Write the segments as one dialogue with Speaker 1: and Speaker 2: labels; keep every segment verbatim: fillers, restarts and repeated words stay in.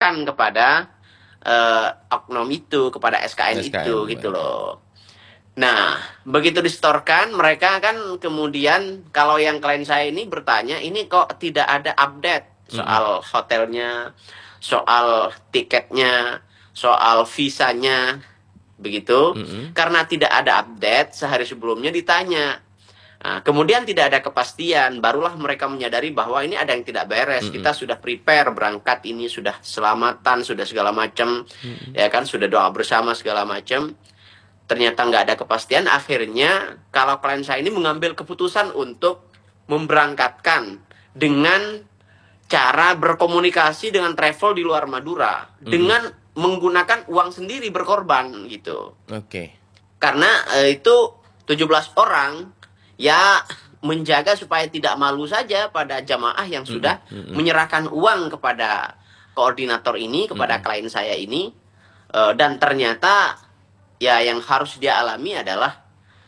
Speaker 1: distorkan kepada uh, oknum itu, kepada S K N, S K N itu ya. Gitu loh. Nah, begitu distorkan, mereka kan kemudian kalau yang klien saya ini bertanya, ini kok tidak ada update soal mm-hmm. hotelnya, soal tiketnya, soal visanya, begitu. Mm-hmm. Karena tidak ada update, sehari sebelumnya ditanya. Nah, kemudian tidak ada kepastian, barulah mereka menyadari bahwa ini ada yang tidak beres. Mm-hmm. Kita sudah prepare berangkat, ini sudah selamatan, sudah segala macam, mm-hmm. ya kan, sudah doa bersama segala macam. Ternyata nggak ada kepastian. Akhirnya kalau klien saya ini mengambil keputusan untuk memberangkatkan dengan cara berkomunikasi dengan travel di luar Madura, mm-hmm. dengan menggunakan uang sendiri berkorban gitu. Oke. Okay. Karena eh, itu tujuh belas orang. Ya, menjaga supaya tidak malu saja pada jamaah yang sudah mm-hmm. menyerahkan uang kepada koordinator ini, kepada mm-hmm. klien saya ini. Uh, dan ternyata, ya yang harus dia alami adalah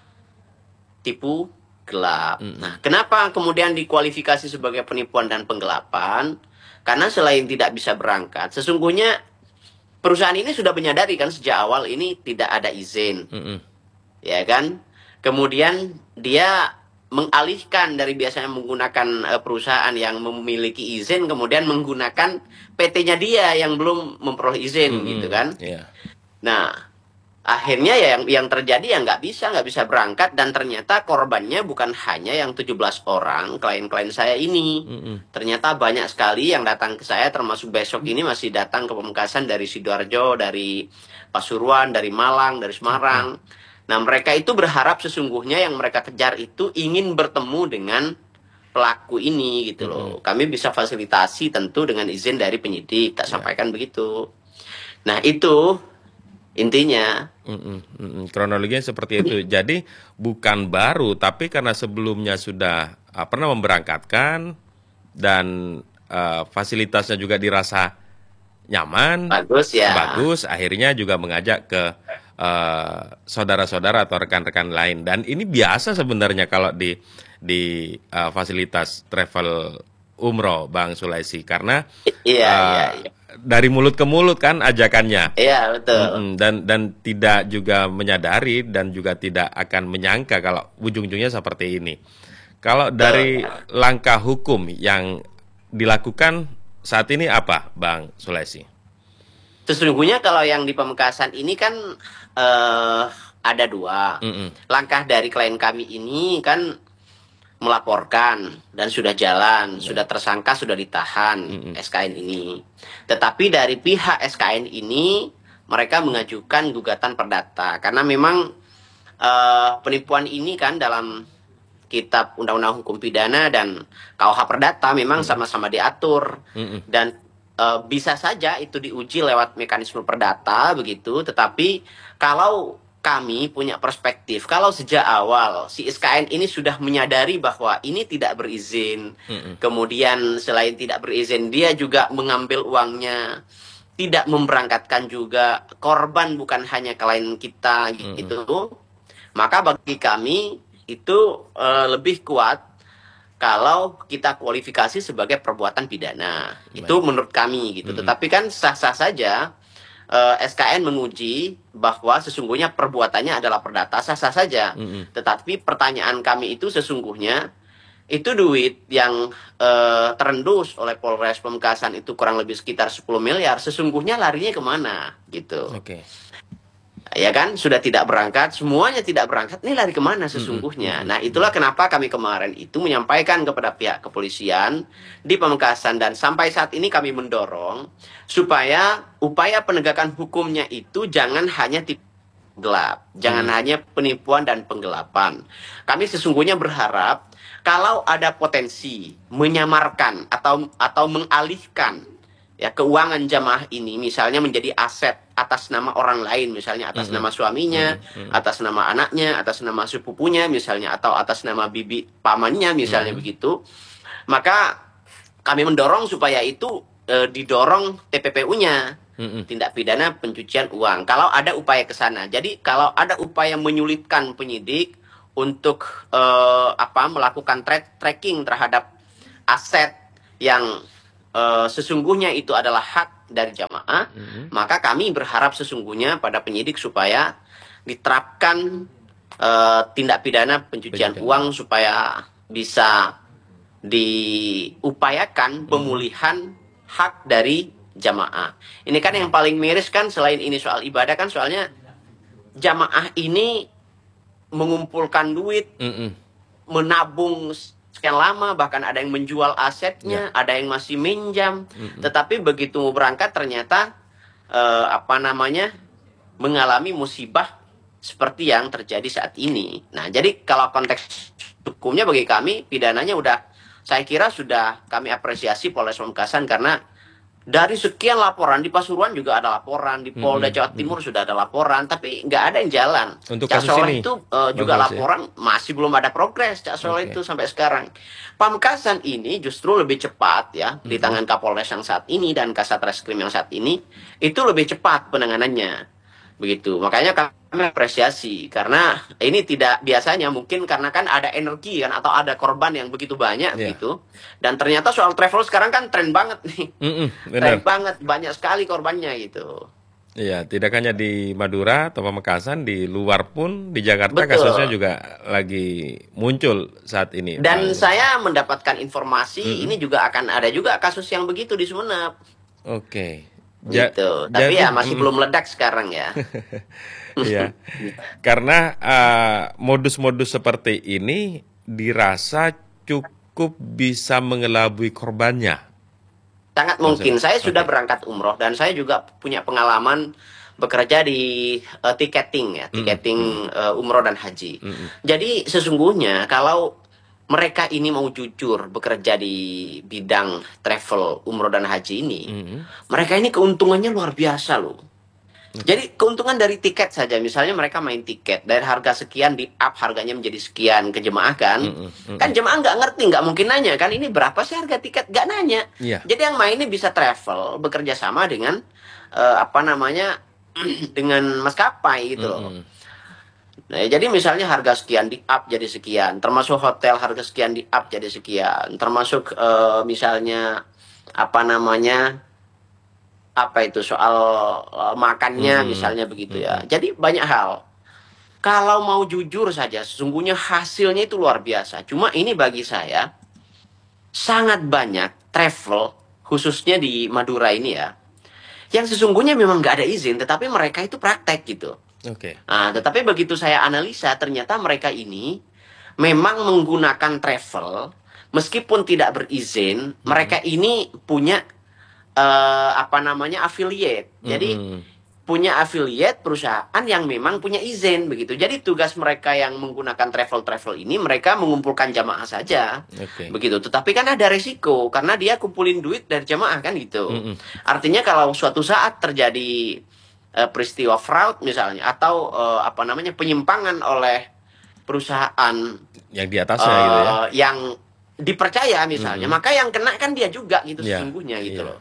Speaker 1: tipu gelap. Mm-hmm. Nah, kenapa kemudian dikualifikasi sebagai penipuan dan penggelapan? Karena selain tidak bisa berangkat, sesungguhnya perusahaan ini sudah menyadari kan sejak awal ini tidak ada izin. Mm-hmm. Ya kan? Kemudian dia mengalihkan dari biasanya menggunakan uh, perusahaan yang memiliki izin, kemudian menggunakan P T-nya dia yang belum memperoleh izin, mm-hmm. gitu kan. Yeah. Nah, akhirnya ya yang, yang terjadi ya nggak bisa, nggak bisa berangkat, dan ternyata korbannya bukan hanya yang tujuh belas orang, klien-klien saya ini. Mm-hmm. Ternyata banyak sekali yang datang ke saya, termasuk besok ini masih datang ke Pamekasan dari Sidoarjo, dari Pasuruan, dari Malang, dari Semarang. Mm-hmm. Nah, mereka itu berharap sesungguhnya yang mereka kejar itu ingin bertemu dengan pelaku ini gitu loh. Mm-hmm. Kami bisa fasilitasi tentu dengan izin dari penyidik, tak yeah. sampaikan begitu. Nah, itu intinya.
Speaker 2: Mm-mm, mm-mm. Kronologinya seperti itu. Jadi bukan baru, tapi karena sebelumnya sudah uh, pernah memberangkatkan dan uh, fasilitasnya juga dirasa nyaman,
Speaker 1: bagus ya.
Speaker 2: Bagus, akhirnya juga mengajak ke Uh, saudara-saudara atau rekan-rekan lain. Dan ini biasa sebenarnya kalau di di uh, fasilitas travel umroh, Bang Sulaisi, karena
Speaker 1: iya,
Speaker 2: uh,
Speaker 1: iya, iya.
Speaker 2: dari mulut ke mulut kan ajakannya.
Speaker 1: Iya, betul.
Speaker 2: Mm-mm, dan dan tidak juga menyadari dan juga tidak akan menyangka kalau ujung-ujungnya seperti ini. Kalau dari betul. Langkah hukum yang dilakukan saat ini apa, Bang Sulaisi?
Speaker 1: Sesungguhnya kalau yang di Pamekasan ini kan uh, ada dua. Mm-mm. Langkah dari klien kami ini kan melaporkan dan sudah jalan, mm. sudah tersangka, sudah ditahan. Mm-mm. S K N ini. Tetapi dari pihak S K N ini mereka mengajukan gugatan perdata karena memang uh, penipuan ini kan dalam Kitab Undang-Undang Hukum Pidana dan K U H Perdata memang Mm-mm. sama-sama diatur. Mm-mm. Dan Uh, bisa saja itu diuji lewat mekanisme perdata begitu, tetapi kalau kami punya perspektif, kalau sejak awal si S K N ini sudah menyadari bahwa ini tidak berizin, mm-mm. kemudian selain tidak berizin dia juga mengambil uangnya, tidak memberangkatkan juga, korban bukan hanya klien kita gitu, mm-mm. maka bagi kami itu uh, lebih kuat kalau kita kualifikasi sebagai perbuatan pidana. Baik. Itu menurut kami gitu. Mm-hmm. Tetapi kan sah-sah saja uh, S K N menguji bahwa sesungguhnya perbuatannya adalah perdata, sah-sah saja. Mm-hmm. Tetapi pertanyaan kami itu sesungguhnya itu duit yang uh, terendus oleh Polres Pamekasan itu kurang lebih sekitar sepuluh miliar, sesungguhnya larinya kemana gitu. Oke. Okay. Ya kan, sudah tidak berangkat, semuanya tidak berangkat, ini lari kemana sesungguhnya? Mm-hmm. Nah, itulah kenapa kami kemarin itu menyampaikan kepada pihak kepolisian di Pamekasan, dan sampai saat ini kami mendorong supaya upaya penegakan hukumnya itu jangan hanya tipu gelap, jangan mm-hmm. hanya penipuan dan penggelapan. Kami sesungguhnya berharap kalau ada potensi menyamarkan atau atau mengalihkan ya keuangan jamaah ini misalnya menjadi aset atas nama orang lain, misalnya atas mm-hmm. nama suaminya, mm-hmm. atas nama anaknya, atas nama sepupunya misalnya, atau atas nama bibi pamannya misalnya, mm-hmm. begitu, maka kami mendorong supaya itu e, didorong T P P U-nya, mm-hmm. tindak pidana pencucian uang, kalau ada upaya ke sana. Jadi kalau ada upaya menyulitkan penyidik untuk e, apa melakukan tra- tracking terhadap aset yang e, sesungguhnya itu adalah hak dari jamaah,
Speaker 2: Mm-hmm.
Speaker 1: maka kami berharap sesungguhnya pada penyidik supaya diterapkan uh, tindak pidana pencucian
Speaker 2: Pencucian
Speaker 1: uang supaya bisa diupayakan pemulihan hak dari jamaah. Ini kan yang paling miris kan, selain ini soal ibadah kan, soalnya jamaah ini mengumpulkan duit,
Speaker 2: Mm-mm.
Speaker 1: menabung sekian lama, bahkan ada yang menjual asetnya,
Speaker 2: Ya.
Speaker 1: ada yang masih minjam.
Speaker 2: Mm-mm.
Speaker 1: Tetapi begitu mau berangkat ternyata eh, apa namanya mengalami musibah seperti yang terjadi saat ini. Nah, jadi kalau konteks hukumnya bagi kami, pidananya udah, saya kira sudah kami apresiasi Polres Pamekasan, karena dari sekian laporan, di Pasuruan juga ada laporan, di Polda
Speaker 2: Mm-mm.
Speaker 1: Jawa Timur sudah ada laporan, tapi nggak ada yang jalan.
Speaker 2: Untuk
Speaker 1: Cak
Speaker 2: kasus
Speaker 1: Soleh
Speaker 2: ini,
Speaker 1: itu uh,
Speaker 2: Bang
Speaker 1: juga
Speaker 2: Fals, ya?
Speaker 1: laporan, masih belum ada progres Cak Soleh
Speaker 2: Oke.
Speaker 1: itu sampai sekarang. Pamekasan ini justru lebih cepat ya, di tangan Kapolres yang saat ini dan Kasat Reskrim yang saat ini, itu lebih cepat penanganannya. Begitu. Makanya kami apresiasi, karena ini tidak biasanya, mungkin karena kan ada energi kan, atau ada korban yang begitu banyak
Speaker 2: Iya.
Speaker 1: gitu. Dan ternyata soal travel sekarang kan tren banget nih.
Speaker 2: Mm-mm,
Speaker 1: Tren
Speaker 2: benar.
Speaker 1: banget, banyak sekali korbannya gitu.
Speaker 2: Iya, tidak hanya di Madura atau Pamekasan, di luar pun, di Jakarta
Speaker 1: Betul.
Speaker 2: kasusnya juga lagi muncul saat ini,
Speaker 1: Dan
Speaker 2: Bang.
Speaker 1: saya mendapatkan informasi
Speaker 2: Mm-mm.
Speaker 1: ini juga akan ada juga kasus yang begitu di Sumeneb.
Speaker 2: Oke. Ja-
Speaker 1: Gitu. Tapi
Speaker 2: jadi,
Speaker 1: ya masih
Speaker 2: mm,
Speaker 1: belum meledak sekarang ya.
Speaker 2: iya. Karena uh, modus-modus seperti ini dirasa cukup bisa mengelabui korbannya.
Speaker 1: Sangat mungkin. Saya sudah berangkat umroh dan saya juga punya pengalaman bekerja di uh, tiketing ya, tiketing uh, umroh dan haji.
Speaker 2: Mm-mm.
Speaker 1: Jadi sesungguhnya kalau mereka ini mau jujur bekerja di bidang travel umroh dan haji ini,
Speaker 2: Mm-mm.
Speaker 1: mereka ini keuntungannya luar biasa loh. Jadi keuntungan dari tiket saja, misalnya mereka main tiket dari harga sekian di up harganya menjadi sekian ke jemaah kan,
Speaker 2: Mm-mm. Mm-mm.
Speaker 1: kan jemaah nggak ngerti, nggak mungkin nanya kan ini berapa sih harga tiket, nggak nanya.
Speaker 2: Iya.
Speaker 1: Jadi yang main ini bisa travel bekerja sama dengan eh, apa namanya dengan maskapai gitu loh.
Speaker 2: Mm-mm.
Speaker 1: Nah, jadi misalnya harga sekian di up jadi sekian, termasuk hotel harga sekian di up jadi sekian, termasuk eh, misalnya apa namanya apa itu soal uh, makannya
Speaker 2: Hmm.
Speaker 1: misalnya begitu ya. Jadi banyak hal. Kalau mau jujur saja, sesungguhnya hasilnya itu luar biasa. Cuma ini bagi saya sangat banyak travel, khususnya di Madura ini ya, yang sesungguhnya memang nggak ada izin, tetapi mereka itu praktek gitu.
Speaker 2: Oke.
Speaker 1: Nah, tetapi begitu saya analisa, ternyata mereka ini memang menggunakan travel, meskipun tidak berizin, mereka ini punya Uh, apa namanya affiliate. Jadi
Speaker 2: Mm-mm.
Speaker 1: punya affiliate perusahaan yang memang punya izin begitu. Jadi tugas mereka yang menggunakan travel-travel ini, mereka mengumpulkan jamaah saja.
Speaker 2: Oke.
Speaker 1: Begitu. Tetapi kan ada resiko karena dia kumpulin duit dari jamaah kan gitu.
Speaker 2: Mm-mm.
Speaker 1: Artinya kalau suatu saat terjadi uh, peristiwa fraud misalnya, atau uh, apa namanya penyimpangan oleh perusahaan
Speaker 2: Yang di atasnya gitu ya.
Speaker 1: uh, yang dipercaya misalnya,
Speaker 2: Mm-mm.
Speaker 1: maka yang kena kan dia juga gitu
Speaker 2: Iya,
Speaker 1: sesungguhnya gitu
Speaker 2: iya.
Speaker 1: loh.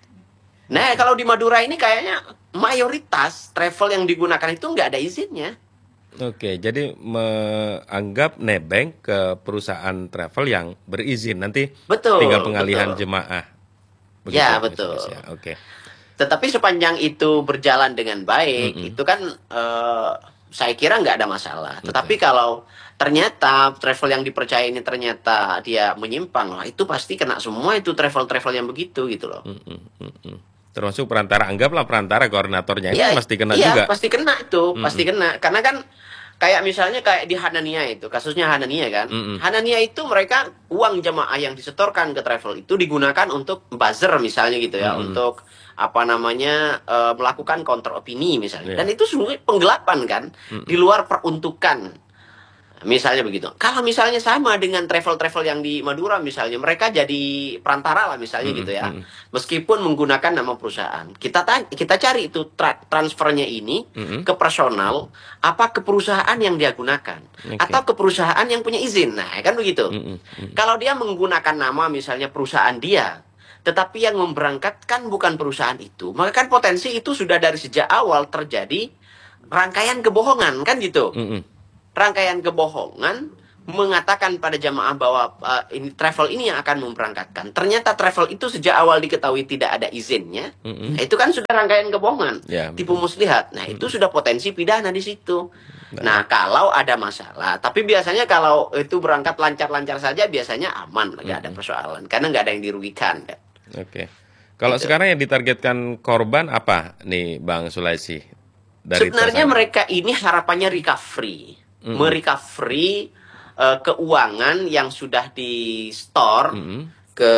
Speaker 1: Nah, kalau di Madura ini kayaknya mayoritas travel yang digunakan itu nggak ada izinnya.
Speaker 2: Oke, jadi menganggap nebeng ke perusahaan travel yang berizin, nanti
Speaker 1: Betul,
Speaker 2: tinggal pengalihan
Speaker 1: betul.
Speaker 2: jemaah.
Speaker 1: Ya,
Speaker 2: Mas
Speaker 1: betul.
Speaker 2: Fals, ya. Oke.
Speaker 1: Tetapi sepanjang itu berjalan dengan baik,
Speaker 2: Mm-mm.
Speaker 1: itu kan eh, saya kira nggak ada masalah. Tetapi kalau ternyata travel yang dipercaya ini ternyata dia menyimpang, lah itu pasti kena semua itu travel-travel yang begitu gitu loh.
Speaker 2: Mm-mm. Mm-mm. Termasuk perantara, anggaplah perantara koordinatornya itu
Speaker 1: Iya,
Speaker 2: pasti kena
Speaker 1: iya,
Speaker 2: juga.
Speaker 1: pasti kena itu,
Speaker 2: Mm-mm.
Speaker 1: pasti kena. Karena kan kayak misalnya kayak di Hanania itu, kasusnya Hanania kan.
Speaker 2: Mm-mm.
Speaker 1: Hanania itu mereka uang jemaah yang disetorkan ke travel itu digunakan untuk buzzer misalnya gitu ya,
Speaker 2: Mm-mm.
Speaker 1: untuk apa namanya eh, melakukan counter opini misalnya.
Speaker 2: Iya.
Speaker 1: Dan itu sungguh penggelapan kan,
Speaker 2: Mm-mm.
Speaker 1: di luar peruntukan. Misalnya begitu. Kalau misalnya sama dengan travel-travel yang di Madura misalnya, mereka jadi perantara lah misalnya
Speaker 2: Mm-mm.
Speaker 1: gitu ya.
Speaker 2: Mm-mm.
Speaker 1: Meskipun menggunakan nama perusahaan. Kita tanya, kita cari itu tra transfernya ini
Speaker 2: Mm-mm.
Speaker 1: ke personal apa ke perusahaan yang dia gunakan,
Speaker 2: Oke.
Speaker 1: atau ke perusahaan yang punya izin. Nah, kan begitu.
Speaker 2: Mm-mm. Mm-mm.
Speaker 1: Kalau dia menggunakan nama misalnya perusahaan dia, tetapi yang memberangkatkan bukan perusahaan itu, maka kan potensi itu sudah dari sejak awal terjadi rangkaian kebohongan kan gitu.
Speaker 2: Mm-mm.
Speaker 1: Rangkaian kebohongan mengatakan pada jamaah bahwa uh, ini travel ini yang akan memberangkatkan. Ternyata travel itu sejak awal diketahui tidak ada izinnya. Mm-hmm. Nah, itu kan sudah rangkaian kebohongan, yeah, tipu muslihat. Nah, mm-hmm. itu sudah potensi pidana di situ. Nah. nah, kalau ada masalah, tapi biasanya kalau itu berangkat lancar-lancar saja, biasanya aman, nggak mm-hmm. ada persoalan, karena nggak ada yang dirugikan. Kan?
Speaker 2: Oke. Okay. Kalau gitu. Sekarang yang ditargetkan korban apa nih, Bang Sulaisi? Dari
Speaker 1: Sebenarnya tersangka? Mereka ini harapannya recovery, mm-hmm. merecovery Uh, keuangan yang sudah di store mm-hmm. ke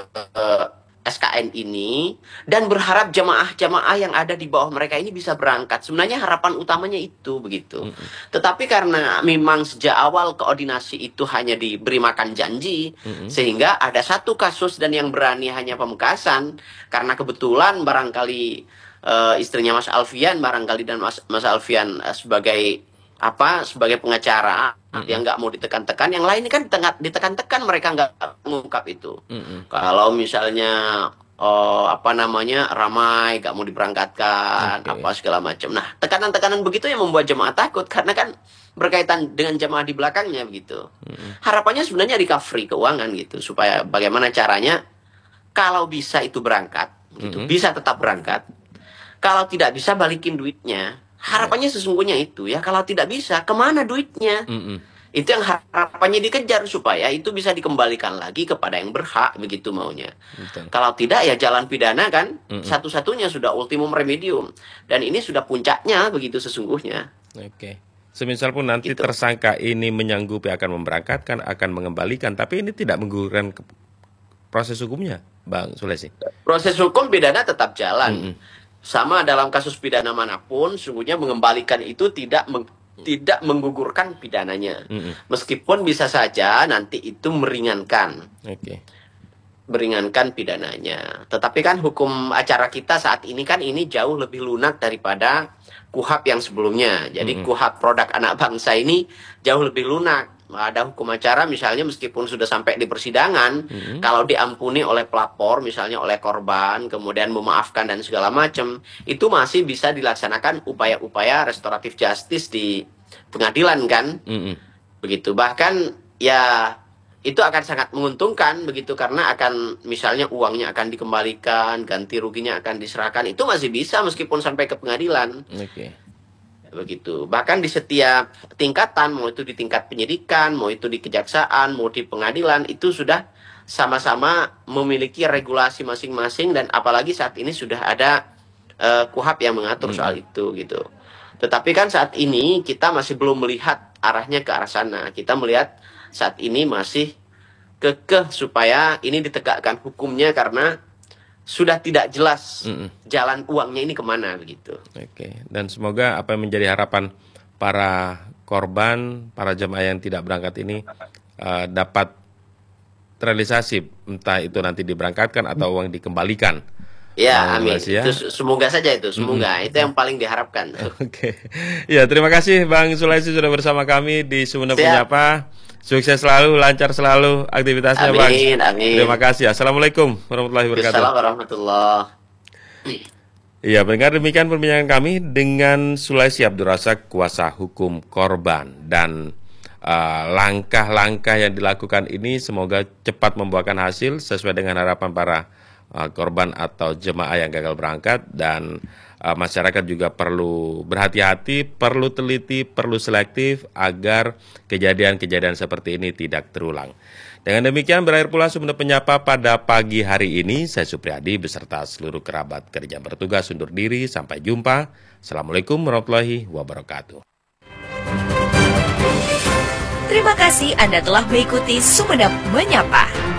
Speaker 1: uh, S K N ini, dan berharap jamaah-jamaah yang ada di bawah mereka ini bisa berangkat. Sebenarnya harapan utamanya itu begitu. Mm-hmm. Tetapi karena memang sejak awal koordinasi itu hanya diberi makan janji, mm-hmm. sehingga ada satu kasus dan yang berani hanya Pamekasan, karena kebetulan barangkali uh, istrinya Mas Alfian barangkali dan Mas, Mas Alfian uh, sebagai apa sebagai pengacara mm-hmm. yang nggak mau ditekan-tekan, yang lain kan ditekan-tekan, mereka nggak mengungkap itu. Mm-hmm. Kalau misalnya oh, apa namanya ramai nggak mau diberangkatkan, okay. apa segala macam. Nah, tekanan-tekanan begitu yang membuat jemaah takut, karena kan berkaitan dengan jemaah di belakangnya begitu. Mm-hmm. Harapannya sebenarnya recovery keuangan gitu, supaya bagaimana caranya kalau bisa itu berangkat, gitu, mm-hmm. bisa tetap berangkat. Kalau tidak bisa balikin duitnya. Harapannya sesungguhnya itu ya, kalau tidak bisa kemana duitnya? Mm-mm. Itu yang harapannya dikejar, supaya itu bisa dikembalikan lagi kepada yang berhak, begitu maunya. Betul. Kalau tidak ya jalan pidana kan Mm-mm. satu-satunya, sudah ultimum remedium, dan ini sudah puncaknya begitu sesungguhnya.
Speaker 2: Oke. Semisal pun nanti gitu. Tersangka ini menyanggupi akan memberangkatkan, akan mengembalikan, tapi ini tidak menggugurkan proses hukumnya, Bang Sulaisi.
Speaker 1: Proses hukum pidana tetap jalan. Mm-mm. Sama dalam kasus pidana manapun, sungguhnya mengembalikan itu tidak meng, tidak menggugurkan pidananya. Mm-hmm. Meskipun bisa saja nanti itu meringankan. Okay. Meringankan pidananya. Tetapi kan hukum acara kita saat ini kan ini jauh lebih lunak daripada KUHAP yang sebelumnya. Jadi mm-hmm. KUHAP produk anak bangsa ini jauh lebih lunak. Ada hukum acara misalnya meskipun sudah sampai di persidangan, mm-hmm. kalau diampuni oleh pelapor, misalnya oleh korban, kemudian memaafkan dan segala macam, itu masih bisa dilaksanakan upaya-upaya restoratif justice di pengadilan kan, mm-hmm. begitu. Bahkan ya itu akan sangat menguntungkan begitu, karena akan misalnya uangnya akan dikembalikan, ganti ruginya akan diserahkan, itu masih bisa meskipun sampai ke pengadilan. Oke. Okay. Begitu. Bahkan di setiap tingkatan, mau itu di tingkat penyidikan, mau itu di kejaksaan, mau di pengadilan, itu sudah sama-sama memiliki regulasi masing-masing, dan apalagi saat ini sudah ada uh, KUHAP yang mengatur hmm. soal itu gitu. Tetapi kan saat ini kita masih belum melihat arahnya ke arah sana. Kita melihat saat ini masih kekeh supaya ini ditegakkan hukumnya, karena sudah tidak jelas Mm-mm. jalan uangnya ini kemana begitu.
Speaker 2: Oke, dan semoga apa yang menjadi harapan para korban, para jemaah yang tidak berangkat ini uh, dapat terrealisasi, entah itu nanti diberangkatkan atau uang dikembalikan.
Speaker 1: Ya, nah, amin. Ya. Itu semoga saja itu, semoga mm-hmm. itu yang paling diharapkan.
Speaker 2: Oke, ya terima kasih Bang Sulaisi sudah bersama kami di Sumeneb Menyapa. Sukses selalu, lancar selalu aktivitasnya, amin, Bang. Amin, amin. Terima kasih. Assalamualaikum warahmatullahi wabarakatuh.
Speaker 1: Assalamualaikum warahmatullahi wabarakatuh.
Speaker 2: Iya, pendengar, demikian perbincangan kami dengan Sulaisi Abdul Razak, kuasa hukum korban. Dan uh, langkah-langkah yang dilakukan ini semoga cepat membuahkan hasil sesuai dengan harapan para uh, korban atau jemaah yang gagal berangkat. Dan uh, masyarakat juga perlu berhati-hati, perlu teliti, perlu selektif agar kejadian-kejadian seperti ini tidak terulang. Dengan demikian berakhir pula Sumeneb Menyapa pada pagi hari ini. Saya Supriyadi beserta seluruh kerabat kerja bertugas undur diri. Sampai jumpa. Assalamualaikum warahmatullahi wabarakatuh.
Speaker 3: Terima kasih Anda telah mengikuti Sumeneb Menyapa.